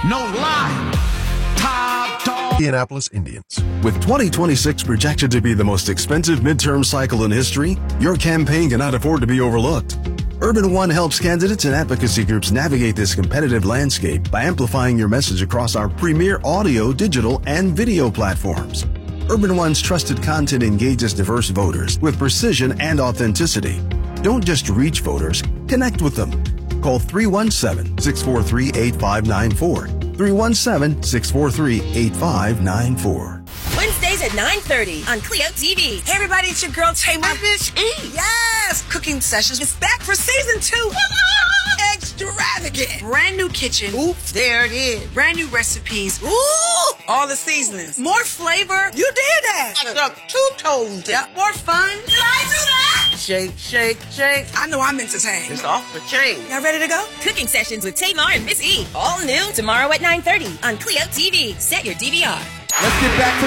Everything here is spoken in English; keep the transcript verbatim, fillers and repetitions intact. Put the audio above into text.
No lie. Top dog. Indianapolis Indians. With twenty twenty-six projected to be the most expensive midterm cycle in history, your campaign cannot afford to be overlooked. Urban One helps candidates and advocacy groups navigate this competitive landscape by amplifying your message across our premier audio, digital, and video platforms. Urban One's trusted content engages diverse voters with precision and authenticity. Don't just reach voters, connect with them. Call three one seven, six four three, eight five nine four. three one seven, six four three, eight five nine four. Wednesdays at nine thirty on Clio T V. Hey everybody, it's your girl Tamar. Miss E. Yes, Cooking Sessions is back for season two. Extravagant. Brand new kitchen. Oops, there it is. Brand new recipes. Ooh, all the seasonings. More flavor. You did that. I stuck two toes. Yeah. More fun. Did I do that? Shake, shake, shake. I know I'm entertained. It's off the chain. Y'all ready to go? Cooking Sessions with Tamar and Miss E. All new tomorrow at nine thirty on Clio T V. Set your D V R. Let's get back to